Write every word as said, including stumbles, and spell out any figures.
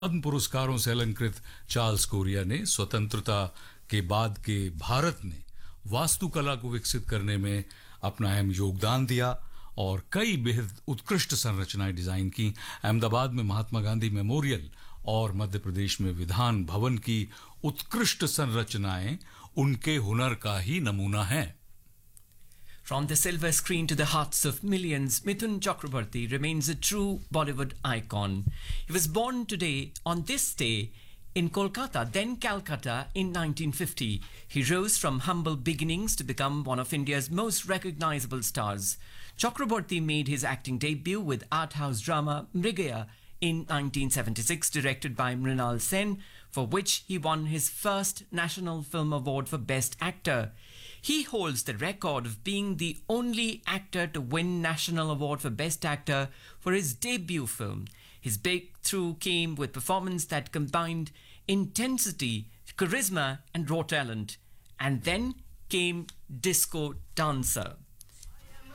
पद्म पुरस्कारों से अलंकृत चार्ल्स कोरिया ने स्वतंत्रता के बाद के भारत में वास्तुकला को विकसित करने में अपना अहम योगदान दिया और कई बेहद उत्कृष्ट संरचनाएं डिजाइन की। अहमदाबाद में महात्मा गांधी मेमोरियल और मध्य प्रदेश में विधान भवन की उत्कृष्ट संरचनाएं उनके हुनर का ही नमूना हैं। From the silver screen to the hearts of millions, Mithun Chakraborty remains a true Bollywood icon. He was born today on this day in Kolkata, then Calcutta, in nineteen fifty. He rose from humble beginnings to become one of India's most recognizable stars. Chakraborty made his acting debut with art house drama Mrigaya in nineteen seventy-six, directed by Mrinal Sen, for which he won his first National Film Award for Best Actor. He holds the record of being the only actor to win National Award for Best Actor for his debut film. His breakthrough came with performance that combined intensity, charisma and raw talent. And then came Disco Dancer.